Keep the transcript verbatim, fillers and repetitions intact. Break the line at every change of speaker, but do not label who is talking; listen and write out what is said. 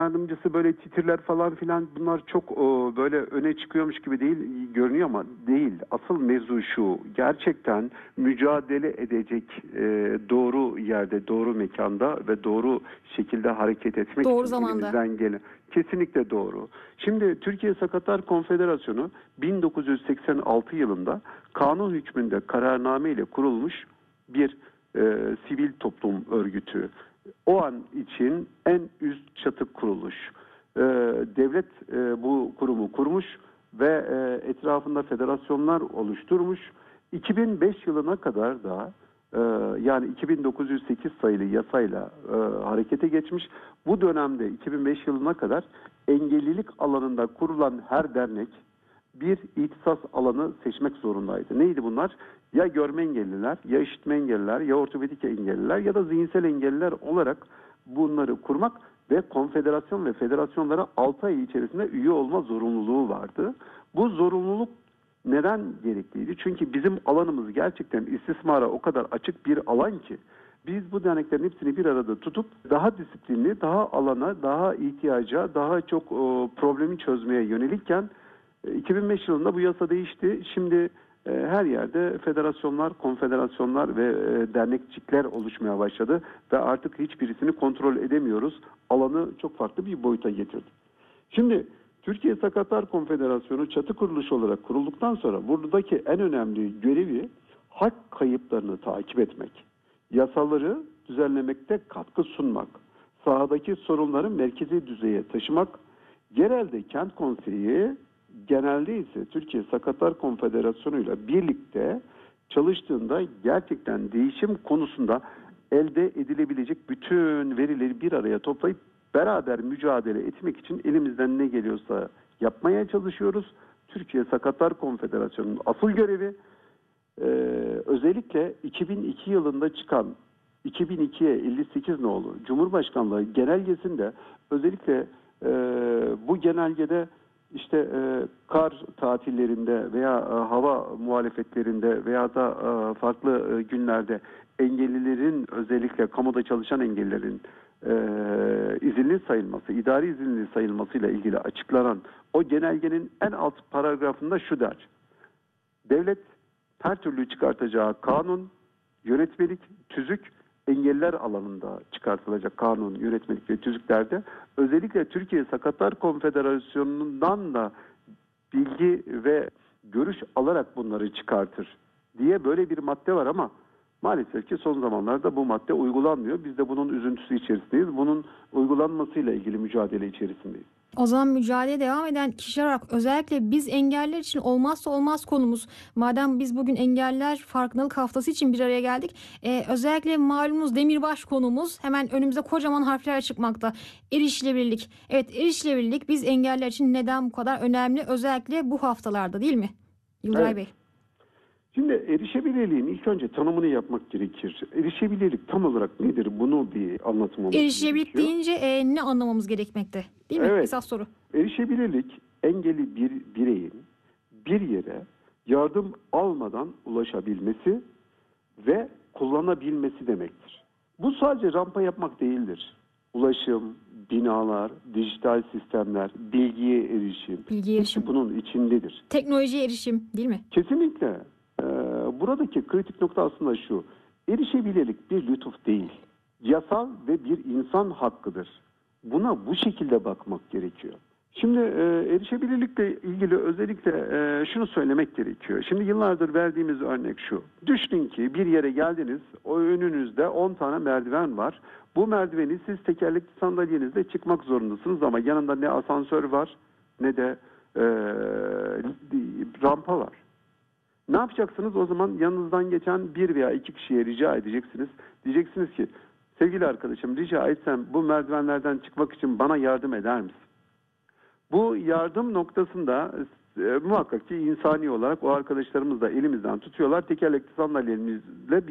Yardımcısı böyle titirler falan filan, bunlar çok o, böyle öne çıkıyormuş gibi değil görünüyor ama değil. Asıl mevzu şu: gerçekten mücadele edecek e, doğru yerde, doğru mekanda ve doğru şekilde hareket etmek
Doğru
için
zamanda.
elimizden gelen kesinlikle doğru. Şimdi Türkiye Sakatlar Konfederasyonu bin dokuz yüz seksen altı yılında kanun hükmünde kararname ile kurulmuş bir e, sivil toplum örgütü. O an için en üst çatı kuruluş. Ee, devlet e, bu kurumu kurmuş ve e, etrafında federasyonlar oluşturmuş. iki bin beş yılına kadar da e, yani iki bin dokuz yüz sekiz sayılı yasayla e, harekete geçmiş. Bu dönemde iki bin beş yılına kadar engellilik alanında kurulan her dernek bir ihtisas alanı seçmek zorundaydı. Neydi bunlar? Ya görme engelliler, ya işitme engelliler, ya ortopedik engelliler ya da zihinsel engelliler olarak bunları kurmak ve konfederasyon ve federasyonlara altı ay içerisinde üye olma zorunluluğu vardı. Bu zorunluluk neden gerekliydi? Çünkü bizim alanımız gerçekten istismara o kadar açık bir alan ki biz bu derneklerin hepsini bir arada tutup daha disiplinli, daha alana, daha ihtiyaca, daha çok o, problemi çözmeye yönelikken iki bin beş yılında bu yasa değişti. Şimdi e, her yerde federasyonlar, konfederasyonlar ve e, dernekçikler oluşmaya başladı ve artık hiçbirisini kontrol edemiyoruz. Alanı çok farklı bir boyuta getirdi. Şimdi Türkiye Sakatlar Konfederasyonu çatı kuruluşu olarak kurulduktan sonra buradaki en önemli görevi hak kayıplarını takip etmek, yasaları düzenlemekte katkı sunmak, sahadaki sorunları merkezi düzeye taşımak, genelde kent konseyi, genelde ise Türkiye Sakatlar Konfederasyonu ile birlikte çalıştığında gerçekten değişim konusunda elde edilebilecek bütün verileri bir araya toplayıp beraber mücadele etmek için elimizden ne geliyorsa yapmaya çalışıyoruz. Türkiye Sakatlar Konfederasyonu'nun asıl görevi e, özellikle iki bin iki yılında çıkan iki bin ikiye elli sekiz nolu Cumhurbaşkanlığı genelgesinde özellikle e, bu genelgede işte e, kar tatillerinde veya e, hava muhalefetlerinde veya da e, farklı e, günlerde engellilerin, özellikle kamuda çalışan engellilerin e, izinli sayılması, idari izinli sayılmasıyla ilgili açıklanan o genelgenin en alt paragrafında şu der: devlet her türlü çıkartacağı kanun, yönetmelik, tüzük engeller alanında çıkartılacak kanun, yönetmelik ve tüzüklerde özellikle Türkiye Sakatlar Konfederasyonu'ndan da bilgi ve görüş alarak bunları çıkartır diye böyle bir madde var ama maalesef ki son zamanlarda bu madde uygulanmıyor. Biz de bunun üzüntüsü içerisindeyiz. Bunun uygulanmasıyla ilgili mücadele içerisindeyiz.
O zaman mücadeleye devam eden kişiler olarak özellikle biz engelliler için olmazsa olmaz konumuz. Madem biz bugün engelliler farkındalık haftası için bir araya geldik. E, özellikle malumunuz demirbaş konumuz hemen önümüze kocaman harflerle çıkmakta. Erişilebilirlik. Evet, erişilebilirlik biz engelliler için neden bu kadar önemli? Özellikle bu haftalarda, değil mi Yıldıray
Evet.
Bey?
Şimdi erişebilirliğin ilk önce tanımını yapmak gerekir. Erişebilirlik tam olarak nedir? Bunu bir anlatmamız
Erişilebilirlik
gerekiyor.
deyince e, ne anlamamız gerekmekte? Değil mi?
Evet.
Esas soru.
Erişebilirlik engelli bir bireyin bir yere yardım almadan ulaşabilmesi ve kullanabilmesi demektir. Bu sadece rampa yapmak değildir. Ulaşım, binalar, dijital sistemler, bilgiye erişim,
Bilgiye erişim.
hepsi bunun içindedir.
Teknolojiye erişim, değil mi?
Kesinlikle. Ee, buradaki kritik nokta aslında şu: erişebilirlik bir lütuf değil, yasal ve bir insan hakkıdır. Buna bu şekilde bakmak gerekiyor. Şimdi e, erişebilirlikle ilgili özellikle e, şunu söylemek gerekiyor. Şimdi yıllardır verdiğimiz örnek şu: düşünün ki bir yere geldiniz, o önünüzde on tane merdiven var. Bu merdiveni siz tekerlekli sandalyenizle çıkmak zorundasınız ama yanında ne asansör var ne de e, rampa var. Ne yapacaksınız? O zaman yanınızdan geçen bir veya iki kişiye rica edeceksiniz. Diyeceksiniz ki, sevgili arkadaşım, rica etsem bu merdivenlerden çıkmak için bana yardım eder misin? Bu yardım noktasında e, muhakkak ki insani olarak o arkadaşlarımız da elimizden tutuyorlar. Tekerlekli sandalyemizle